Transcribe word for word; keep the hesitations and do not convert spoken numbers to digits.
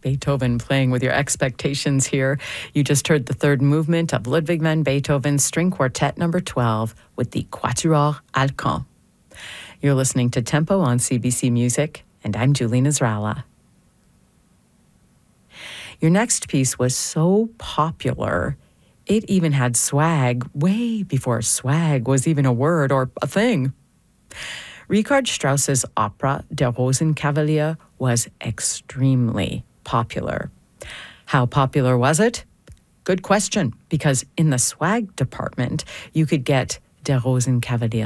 Beethoven playing with your expectations here. You just heard the third movement of Ludwig van Beethoven's String Quartet number twelve with the Quatuor Alcan. You're listening to Tempo on C B C Music, and I'm Julie Nasrallah. Your next piece was so popular, it even had swag way before swag was even a word or a thing. Richard Strauss's opera Der Rosenkavalier was extremely popular. How popular was it? Good question, because in the swag department, you could get Der Rosenkavalier